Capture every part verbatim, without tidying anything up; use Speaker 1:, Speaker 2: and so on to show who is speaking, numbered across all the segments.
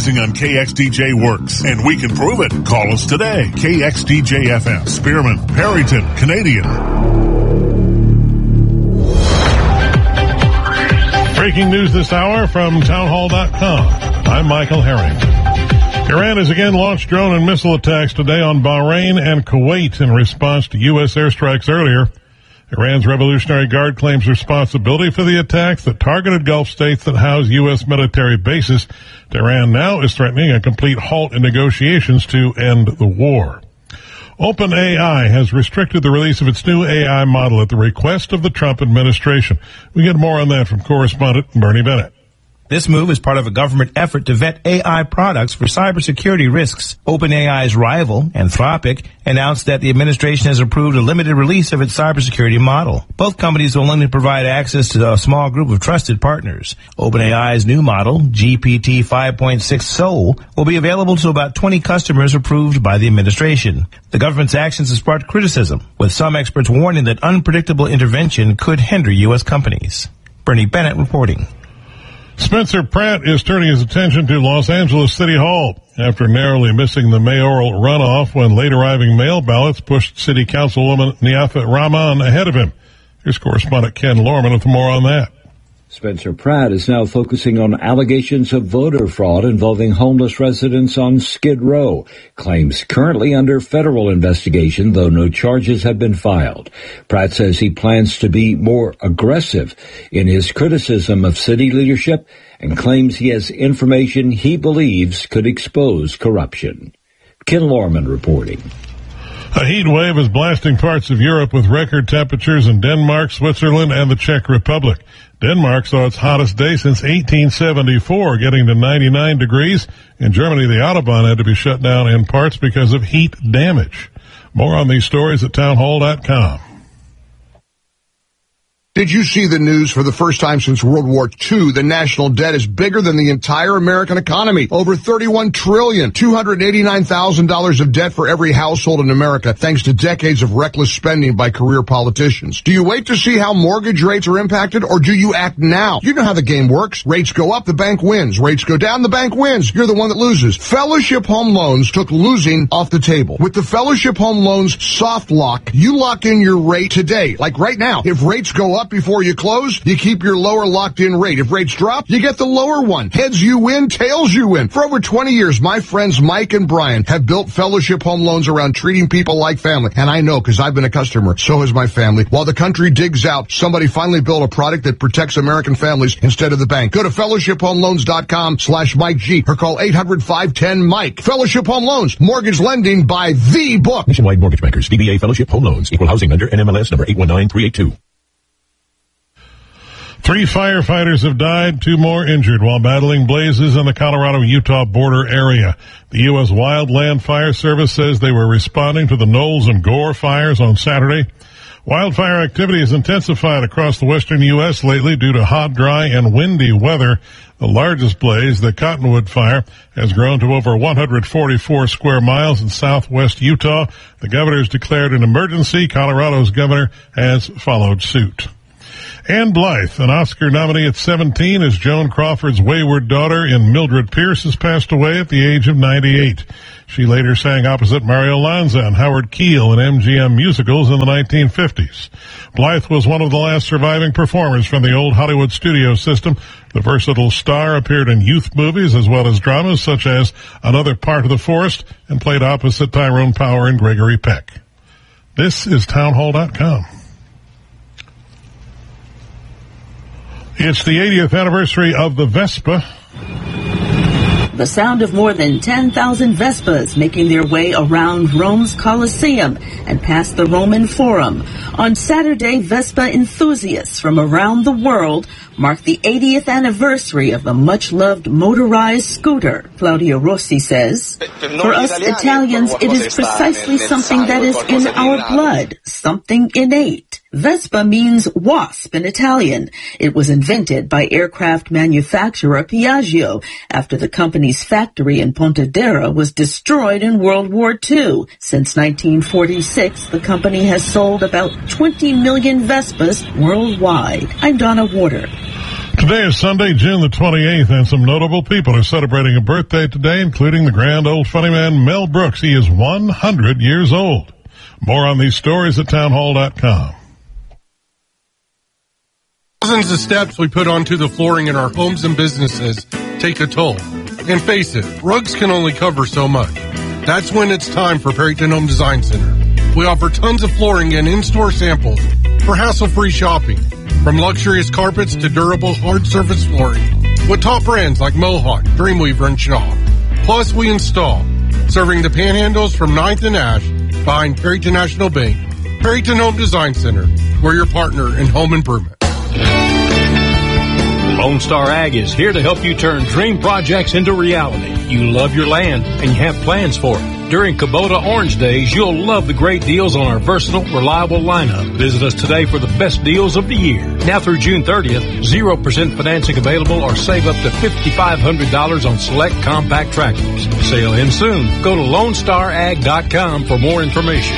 Speaker 1: advertising on K X D J works, and we can prove it. Call us today. K X D J F M, Spearman, Perryton, Canadian.
Speaker 2: Breaking news this hour from townhall dot com. I'm Michael Harrington. Iran has again launched drone and missile attacks today on Bahrain and Kuwait in response to U S airstrikes earlier. Iran's Revolutionary Guard claims responsibility for the attacks that targeted Gulf states that house U S military bases. Tehran now is threatening a complete halt in negotiations to end the war. OpenAI has restricted the release of its new A I model at the request of the Trump administration. We get more on that from correspondent Bernie Bennett.
Speaker 3: This move is part of a government effort to vet A I products for cybersecurity risks. OpenAI's rival, Anthropic, announced that the administration has approved a limited release of its cybersecurity model. Both companies will only provide access to a small group of trusted partners. OpenAI's new model, G P T five point six Soul, will be available to about twenty customers approved by the administration. The government's actions have sparked criticism, with some experts warning that unpredictable intervention could hinder U S companies. Bernie Bennett reporting.
Speaker 2: Spencer Pratt is turning his attention to Los Angeles City Hall after narrowly missing the mayoral runoff when late arriving mail ballots pushed City Councilwoman Niafet Rahman ahead of him. Here's correspondent Ken Lorman with more on that.
Speaker 4: Spencer Pratt is now focusing on allegations of voter fraud involving homeless residents on Skid Row. Claims currently under federal investigation, though no charges have been filed. Pratt says he plans to be more aggressive in his criticism of city leadership and claims he has information he believes could expose corruption. Ken Lorman reporting.
Speaker 2: A heat wave is blasting parts of Europe with record temperatures in Denmark, Switzerland, and the Czech Republic. Denmark saw its hottest day since eighteen seventy-four, getting to ninety-nine degrees. In Germany, the Autobahn had to be shut down in parts because of heat damage. More on these stories at townhall dot com.
Speaker 5: Did you see the news? For the first time since World War Two, the national debt is bigger than the entire American economy. Over thirty-one trillion dollars, two hundred eighty-nine thousand dollars of debt for every household in America, thanks to decades of reckless spending by career politicians. Do you wait to see how mortgage rates are impacted, or do you act now? You know how the game works. Rates go up, the bank wins. Rates go down, the bank wins. You're the one that loses. Fellowship Home Loans took losing off the table. With the Fellowship Home Loans soft lock, you lock in your rate today. Like right now, if rates go up before you close, you keep your lower locked-in rate. If rates drop, you get the lower one. Heads you win, tails you win. For over twenty years, my friends Mike and Brian have built Fellowship Home Loans around treating people like family. And I know, because I've been a customer. So has my family. While the country digs out, somebody finally built a product that protects American families instead of the bank. Go to fellowship home loans dot com slash Mike G or call eight hundred, five one zero, Mike. Fellowship Home Loans. Mortgage lending by the book.
Speaker 6: Nationwide Mortgage Bankers. D B A Fellowship Home Loans. Equal housing lender. N M L S number eight one nine three eight two.
Speaker 2: Three firefighters have died, two more injured while battling blazes in the Colorado-Utah border area. The U S Wildland Fire Service says they were responding to the Knowles and Gore fires on Saturday. Wildfire activity has intensified across the western U S lately due to hot, dry, and windy weather. The largest blaze, the Cottonwood Fire, has grown to over one hundred forty-four square miles in southwest Utah. The governor has declared an emergency. Colorado's governor has followed suit. Ann Blythe, an Oscar nominee at seventeen, as Joan Crawford's wayward daughter in Mildred Pierce, has passed away at the age of ninety-eight. She later sang opposite Mario Lanza and Howard Keel in M G M musicals in the nineteen fifties. Blythe was one of the last surviving performers from the old Hollywood studio system. The versatile star appeared in youth movies as well as dramas such as Another Part of the Forest and played opposite Tyrone Power and Gregory Peck. This is townhall dot com. It's the eightieth anniversary of the Vespa.
Speaker 7: The sound of more than ten thousand Vespas making their way around Rome's Colosseum and past the Roman Forum. On Saturday, Vespa enthusiasts from around the world marked the eightieth anniversary of the much-loved motorized scooter. Claudio Rossi says, "For us Italians, it is precisely something that is in our blood, something innate. Vespa means wasp in Italian. It was invented by aircraft manufacturer Piaggio after the company's factory in Pontedera was destroyed in World War Two. Since nineteen forty-six, the company has sold about twenty million Vespas worldwide." I'm Donna Warder.
Speaker 2: Today is Sunday, June the twenty-eighth, and some notable people are celebrating a birthday today, including the grand old funny man Mel Brooks. He is one hundred years old. More on these stories at townhall dot com.
Speaker 8: Thousands of steps we put onto the flooring in our homes and businesses take a toll. And face it, rugs can only cover so much. That's when it's time for Perryton Home Design Center. We offer tons of flooring and in-store samples for hassle-free shopping. From luxurious carpets to durable hard surface flooring with top brands like Mohawk, Dreamweaver, and Shaw. Plus, we install, serving the panhandles from ninth and Ash behind Perryton National Bank. Perryton Home Design Center, we're your partner in home improvement.
Speaker 9: Lone Star Ag is here to help you turn dream projects into reality. You love your land and you have plans for it. During Kubota Orange Days, you'll love the great deals on our versatile, reliable lineup. Visit us today for the best deals of the year. Now through June thirtieth, zero percent financing available or save up to five thousand five hundred dollars on select compact tractors. Sale ends soon. Go to lone star ag dot com for more information.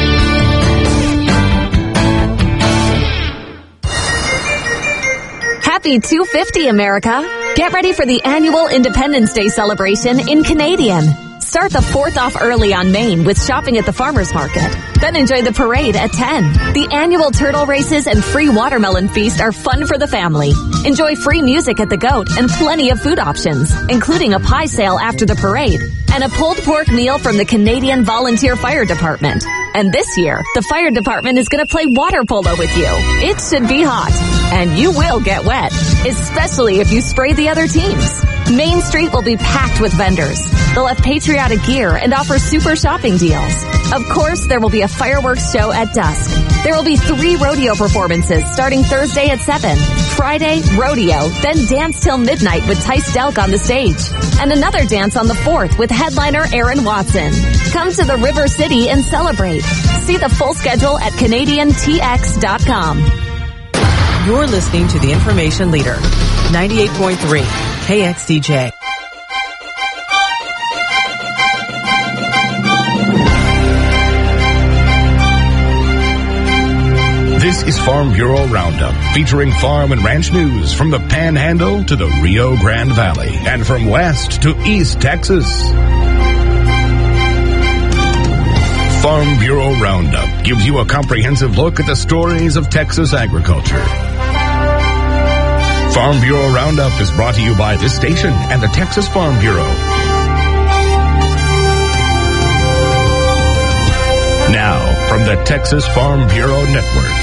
Speaker 10: Happy two fifty, America. Get ready for the annual Independence Day celebration in Canadian. Start the fourth off early on Main with shopping at the Farmers Market. Then enjoy the parade at ten. The annual turtle races and free watermelon feast are fun for the family. Enjoy free music at the Goat and plenty of food options, including a pie sale after the parade and a pulled pork meal from the Canadian Volunteer Fire Department. And this year, the fire department is going to play water polo with you. It should be hot, and you will get wet, especially if you spray the other teams. Main Street will be packed with vendors. They'll have patriotic gear and offer super shopping deals. Of course, there will be a fireworks show at dusk. There will be three rodeo performances starting Thursday at seven. Friday, rodeo, then dance till midnight with Tice Delk on the stage. And another dance on the fourth with headliner Aaron Watson. Come to the River City and celebrate. See the full schedule at Canadian T X dot com.
Speaker 11: You're listening to the Information Leader, ninety-eight point three K X D J.
Speaker 12: This is Farm Bureau Roundup, featuring farm and ranch news from the Panhandle to the Rio Grande Valley and from West to East Texas. Farm Bureau Roundup gives you a comprehensive look at the stories of Texas agriculture. Farm Bureau Roundup is brought to you by this station and the Texas Farm Bureau. Now, from the Texas Farm Bureau Network,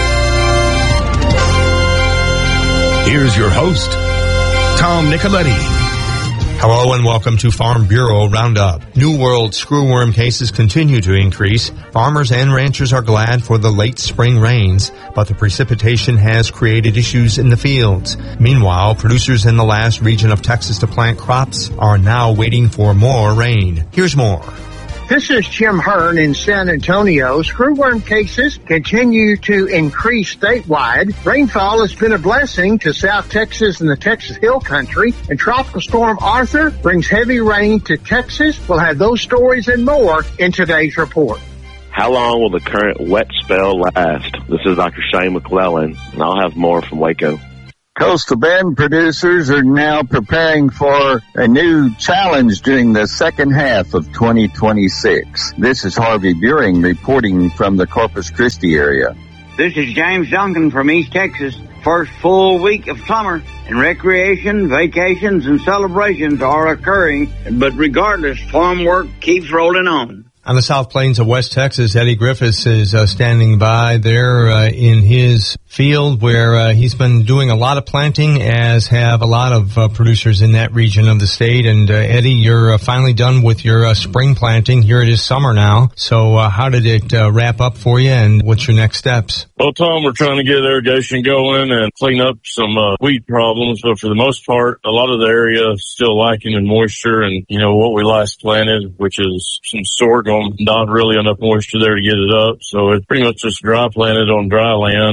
Speaker 12: here's your host, Tom Nicoletti.
Speaker 13: Hello and welcome to Farm Bureau Roundup. New World screwworm cases continue to increase. Farmers and ranchers are glad for the late spring rains, but the precipitation has created issues in the fields. Meanwhile, producers in the last region of Texas to plant crops are now waiting for more rain. Here's more.
Speaker 14: This is Jim Hearn in San Antonio. Screwworm cases continue to increase statewide. Rainfall has been a blessing to South Texas and the Texas Hill Country, and Tropical Storm Arthur brings heavy rain to Texas. We'll have those stories and more in today's report.
Speaker 15: How long will the current wet spell last? This is Doctor Shane McClellan, and I'll have more from Waco.
Speaker 16: Coastal Bend producers are now preparing for a new challenge during the second half of twenty twenty-six. This is Harvey Buring reporting from the Corpus Christi area.
Speaker 17: This is James Duncan from East Texas. First full week of summer, and recreation, vacations, and celebrations are occurring. But regardless, farm work keeps rolling on.
Speaker 13: On the South Plains of West Texas, Eddie Griffiths is uh, standing by there uh, in his field where uh, he's been doing a lot of planting, as have a lot of uh, producers in that region of the state. And uh, Eddie, you're uh, finally done with your uh, spring planting. Here it is summer now. So uh, how did it uh, wrap up for you, and what's your next steps?
Speaker 18: Well, Tom, we're trying to get irrigation going and clean up some uh, weed problems. But for the most part, a lot of the area is still lacking in moisture. And, you know, what we last planted, which is some sorghum, not really enough moisture there to get it up. So it's pretty much just dry planted on dry land, and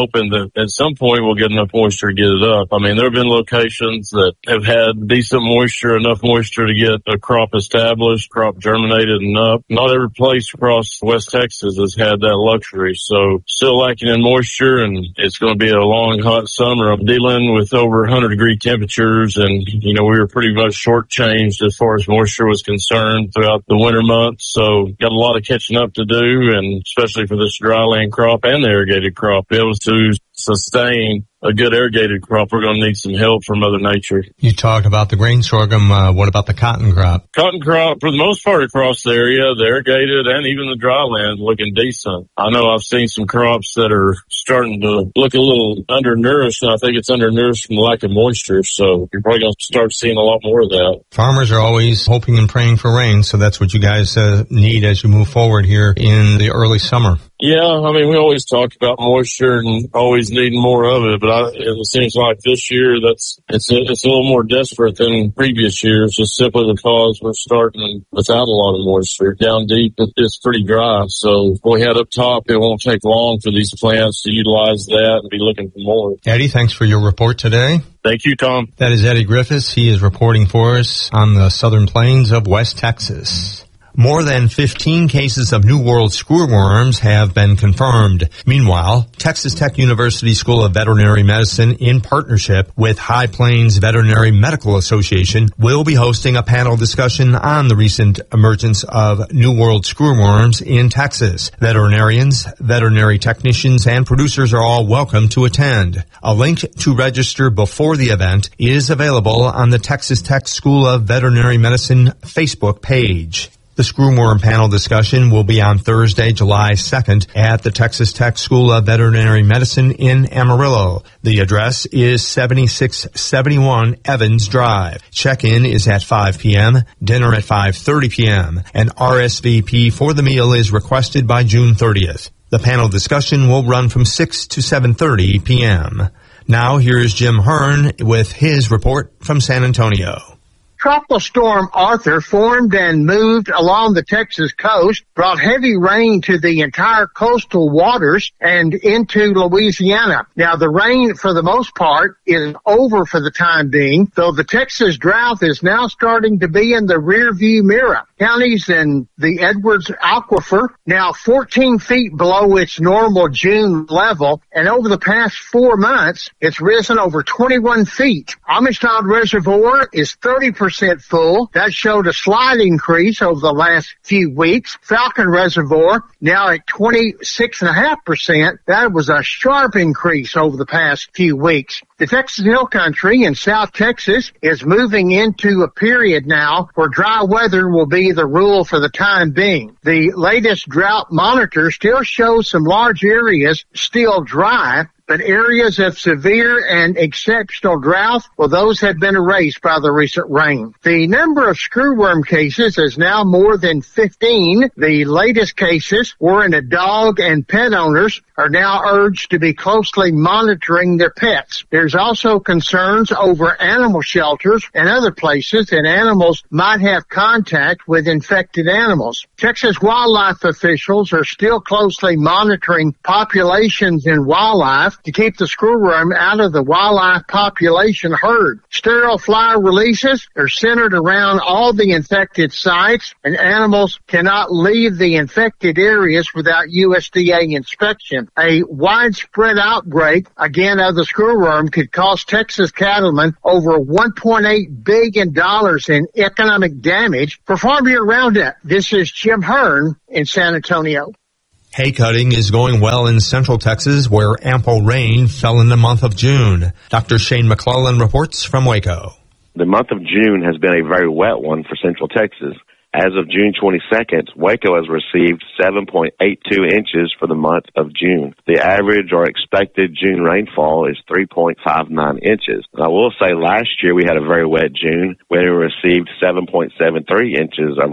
Speaker 18: hoping that at some point we'll get enough moisture to get it up. I mean, there have been locations that have had decent moisture, enough moisture to get a crop established, crop germinated and up. Not every place across West Texas has had that luxury. So still lacking in moisture, and it's going to be a long, hot summer. I'm dealing with over one hundred degree temperatures, and, you know, we were pretty much shortchanged as far as moisture was concerned throughout the winter months. So got a lot of catching up to do, and especially for this dryland crop and the irrigated crop, be able to sustain a good irrigated crop, we're going to need some help from Mother Nature.
Speaker 13: You talk about the grain sorghum. Uh, what about the cotton crop?
Speaker 18: Cotton crop, for the most part across the area, the irrigated and even the dry land looking decent. I know I've seen some crops that are starting to look a little undernourished, and I think it's undernourished from the lack of moisture, so you're probably going to start seeing a lot more of that.
Speaker 13: Farmers are always hoping and praying for rain, so that's what you guys uh, need as you move forward here in the early summer.
Speaker 18: Yeah, I mean, we always talk about moisture and always needing more of it, but I, it seems like this year that's it's a, it's a little more desperate than previous years, just simply because we're starting without a lot of moisture. Down deep, it's pretty dry, so what we had up top, it won't take long for these plants to utilize that and be looking for more.
Speaker 13: Eddie, thanks for your report today.
Speaker 18: Thank you, Tom.
Speaker 13: That is Eddie Griffiths. He is reporting for us on the southern plains of West Texas. More than fifteen cases of New World screwworms have been confirmed. Meanwhile, Texas Tech University School of Veterinary Medicine, in partnership with High Plains Veterinary Medical Association, will be hosting a panel discussion on the recent emergence of New World screwworms in Texas. Veterinarians, veterinary technicians, and producers are all welcome to attend. A link to register before the event is available on the Texas Tech School of Veterinary Medicine Facebook page. The screwworm panel discussion will be on Thursday, July second at the Texas Tech School of Veterinary Medicine in Amarillo. The address is seventy-six seventy-one Evans Drive. Check-in is at five p.m., dinner at five thirty p.m., and R S V P for the meal is requested by June thirtieth. The panel discussion will run from six to seven thirty p.m. Now here's Jim Hearn with his report from San Antonio.
Speaker 14: Tropical storm Arthur formed and moved along the Texas coast, brought heavy rain to the entire coastal waters and into Louisiana. Now, the rain, for the most part, is over for the time being, though the Texas drought is now starting to be in the rearview mirror. Counties in the Edwards Aquifer now fourteen feet below its normal June level, and over the past four months, it's risen over twenty-one feet. Amistad Reservoir is thirty percent full. That showed a slight increase over the last few weeks. Falcon Reservoir now at twenty-six point five percent. That was a sharp increase over the past few weeks. The Texas Hill Country in South Texas is moving into a period now where dry weather will be the rule for the time being. The latest drought monitor still shows some large areas still dry, but areas of severe and exceptional drought, well, those have been erased by the recent rain. The number of screwworm cases is now more than fifteen. The latest cases were in a dog, and pet owners are now urged to be closely monitoring their pets. There's also concerns over animal shelters and other places that animals might have contact with infected animals. Texas wildlife officials are still closely monitoring populations in wildlife to keep the screwworm out of the wildlife population herd. Sterile fly releases are centered around all the infected sites, and animals cannot leave the infected areas without U S D A inspection. A widespread outbreak, again, of the screwworm could cost Texas cattlemen over one point eight billion dollars in economic damage. For Farm Bureau Roundup, this is Jim Hearn in San Antonio.
Speaker 13: Hay cutting is going well in central Texas, where ample rain fell in the month of June. Doctor Shane McClellan reports from Waco.
Speaker 15: The month of June has been a very wet one for central Texas. As of June twenty-second, Waco has received seven point eight two inches for the month of June. The average or expected June rainfall is three point five nine inches. And I will say last year we had a very wet June when we received seven point seven three inches of rain.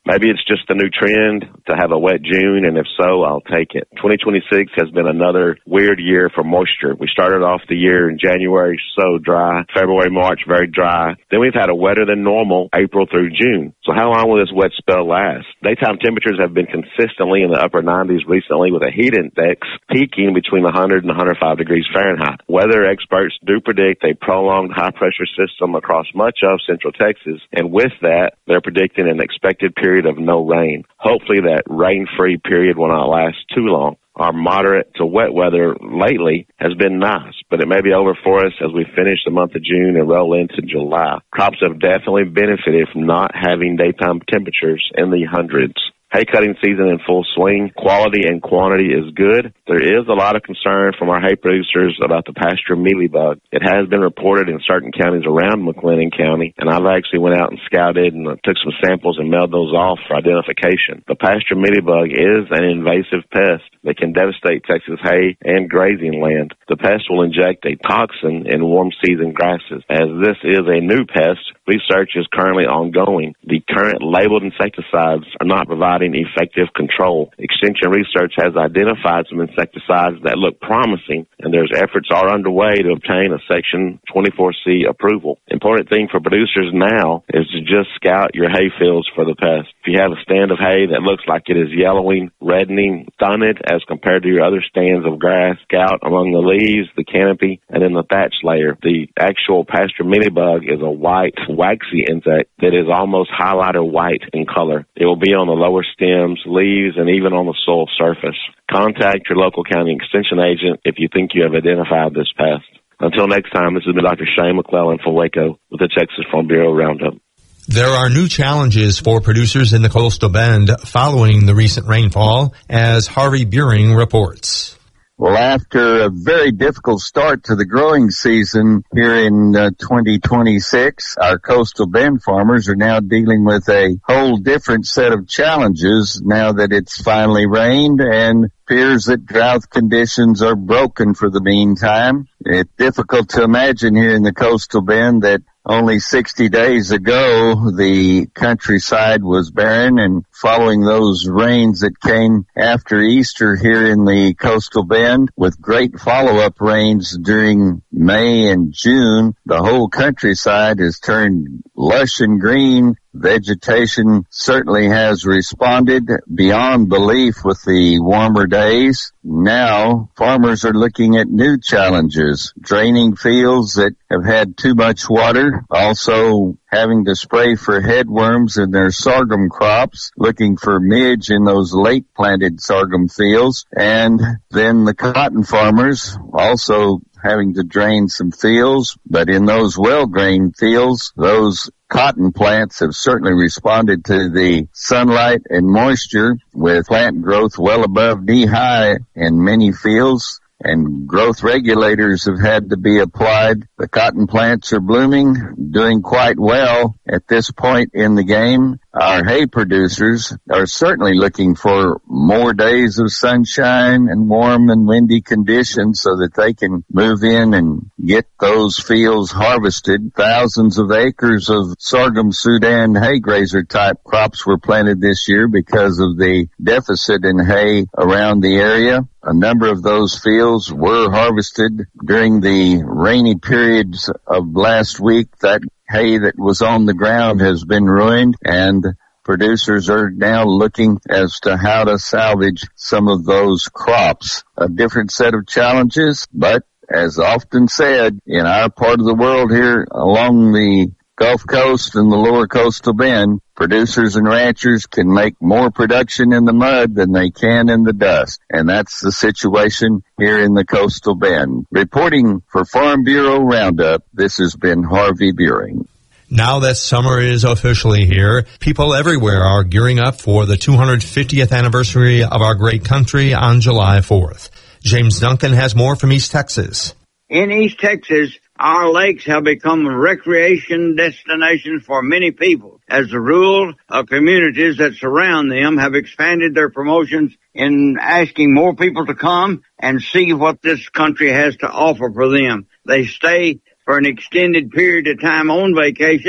Speaker 15: Maybe it's just a new trend to have a wet June, and if so, I'll take it. twenty twenty-six has been another weird year for moisture. We started off the year in January so dry, February, March very dry. Then we've had a wetter than normal April through June. So how long will this wet spell last? Daytime temperatures have been consistently in the upper nineties recently, with a heat index peaking between one hundred and one hundred five degrees Fahrenheit. Weather experts do predict a prolonged high-pressure system across much of central Texas, and with that, they're predicting an expected period of no rain. Hopefully that rain-free period will not last too long. Our moderate to wet weather lately has been nice, but it may be over for us as we finish the month of June and roll into July. Crops have definitely benefited from not having daytime temperatures in the hundreds. Hay cutting season in full swing. Quality and quantity is good. There is a lot of concern from our hay producers about the pasture mealybug. It has been reported in certain counties around McLennan County, and I've actually went out and scouted and took some samples and mailed those off for identification. The pasture mealybug is an invasive pest that can devastate Texas hay and grazing land. The pest will inject a toxin in warm season grasses. As this is a new pest, research is currently ongoing. The current labeled insecticides are not providing effective control. Extension research has identified some insecticides that look promising, and there's efforts are underway to obtain a Section twenty-four C approval. Important thing for producers now is to just scout your hay fields for the pest. If you have a stand of hay that looks like it is yellowing, reddening, stun it as compared to your other stands of grass, scout among the leaves, the canopy, and in the thatch layer. The actual pasture mealybug is a white, waxy insect that is almost highlighter white in color. It will be on the lower stems, leaves, and even on the soil surface. Contact your local county extension agent if you think you have identified this pest. Until next time, this has been Doctor Shane McClellan from Waco with the Texas Farm Bureau Roundup.
Speaker 13: There are new challenges for producers in the Coastal Bend following the recent rainfall, as Harvey Buring reports.
Speaker 16: Well, after a very difficult start to the growing season here in uh, twenty twenty-six, our Coastal Bend farmers are now dealing with a whole different set of challenges now that it's finally rained and appears that drought conditions are broken for the meantime. It's difficult to imagine here in the Coastal Bend that only sixty days ago, the countryside was barren, and following those rains that came after Easter here in the Coastal Bend, with great follow-up rains during May and June, the whole countryside has turned lush and green. Vegetation certainly has responded beyond belief with the warmer days. Now, farmers are looking at new challenges, draining fields that have had too much water, also having to spray for headworms in their sorghum crops, looking for midge in those late planted sorghum fields, and then the cotton farmers also having to drain some fields, but in those well-drained fields, those cotton plants have certainly responded to the sunlight and moisture, with plant growth well above knee-high in many fields, and growth regulators have had to be applied. The cotton plants are blooming, doing quite well at this point in the game. Our hay producers are certainly looking for more days of sunshine and warm and windy conditions so that they can move in and get those fields harvested. Thousands of acres of sorghum Sudan hay grazer type crops were planted this year because of the deficit in hay around the area. A number of those fields were harvested during the rainy periods of last week. That hay that was on the ground has been ruined, and producers are now looking as to how to salvage some of those crops. A different set of challenges, but as often said, in our part of the world here along the Gulf Coast and the lower Coastal Bend, producers and ranchers can make more production in the mud than they can in the dust. And that's the situation here in the Coastal Bend. Reporting for Farm Bureau Roundup, this has been Harvey Buring.
Speaker 13: Now that summer is officially here, people everywhere are gearing up for the two hundred fiftieth anniversary of our great country on July fourth. James Duncan has more from East Texas.
Speaker 17: In East Texas, our lakes have become recreation destinations for many people, as the rural uh, communities that surround them have expanded their promotions in asking more people to come and see what this country has to offer for them. They stay for an extended period of time on vacation,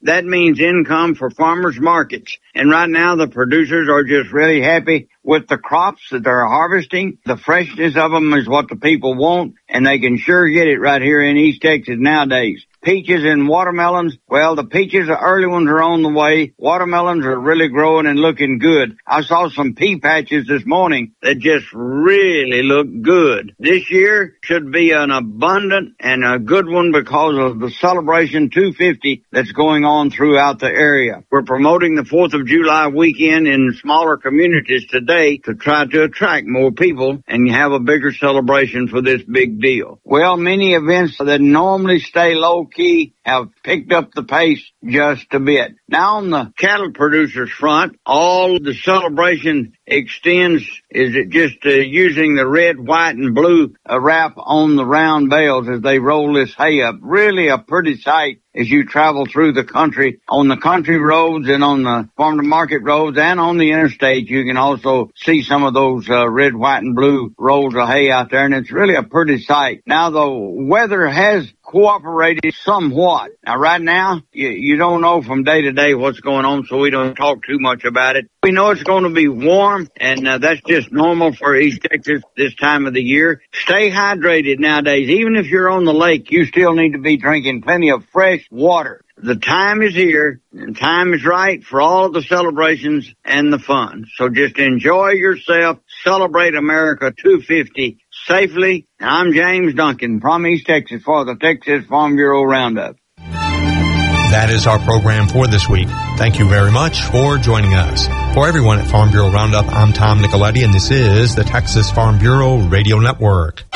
Speaker 17: That means income for farmers markets. And right now the producers are just really happy with the crops that they're harvesting. The freshness of them is what the people want, and they can sure get it right here in East Texas nowadays. Peaches and watermelons, well, the peaches, the early ones are on the way. Watermelons are really growing and looking good. I saw some pea patches this morning that just really look good. This year should be an abundant and a good one because of the Celebration two fifty that's going on throughout the area. We're promoting the fourth of July weekend in smaller communities today to try to attract more people and have a bigger celebration for this big deal. Well, many events that normally stay low key have picked up the pace just a bit. Now on the cattle producers front, all the celebration extends is it just uh, using the red, white, and blue uh, wrap on the round bales as they roll this hay up. Really a pretty sight as you travel through the country on the country roads and on the farm to market roads and on the interstate. You can also see some of those uh, red, white, and blue rolls of hay out there, and it's really a pretty sight. Now the weather has cooperated somewhat. Now right now, you, you don't know from day to day what's going on, so we don't talk too much about it. We know it's going to be warm, and uh, that's just normal for East Texas this time of the year. Stay hydrated nowadays. Even if you're on the lake, you still need to be drinking plenty of fresh water. The time is here, and time is right for all of the celebrations and the fun. So just enjoy yourself. Celebrate America two fifty safely. I'm James Duncan from East Texas for the Texas Farm Bureau Roundup.
Speaker 13: That is our program for this week. Thank you very much for joining us. For everyone at Farm Bureau Roundup, I'm Tom Nicoletti, and this is the Texas Farm Bureau Radio Network.